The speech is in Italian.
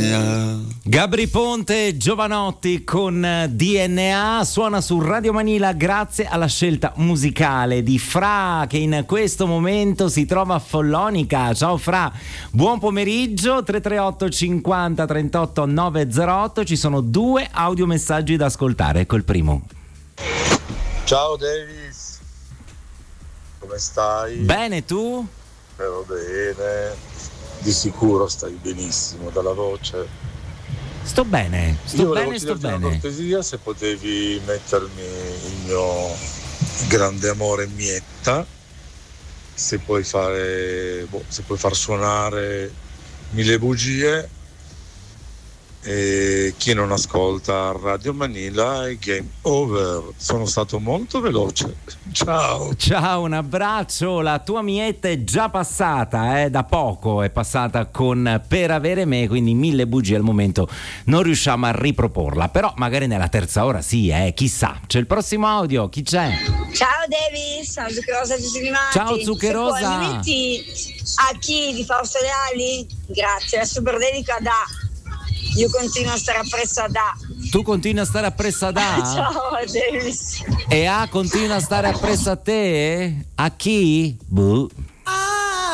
DNA. Gabri Ponte, Giovanotti con DNA suona su Radio Manila grazie alla scelta musicale di Fra, che in questo momento si trova a Follonica. Ciao Fra, buon pomeriggio. 338 50 38 908. Ci sono 2 audiomessaggi da ascoltare. Ecco il primo. Ciao Davis, come stai? Bene, tu? Spero bene, di sicuro stai benissimo dalla voce. Sto bene, sto bene. Una cortesia, se potevi mettermi il mio grande amore Mietta, se puoi far suonare 1000 bugie, e chi non ascolta Radio Manila è game over. Sono stato molto veloce. Ciao, un abbraccio. La tua Mietta è già passata, da poco è passata con Per avere me, quindi 1000 bugie al momento non riusciamo a riproporla, però magari nella terza ora sì, chissà. C'è il prossimo audio, chi c'è? Ciao Davis, ciao Zuccherosa Giuseppinati. Ciao Zuccherosa. Se puoi, mi metti a chi di Fausto Leali? Grazie, la super dedica da Io continuo a stare appresso ad A. Tu continui a stare appresso ad A? Ciao Davis. E A continua a stare appresso a te? A chi? Boh.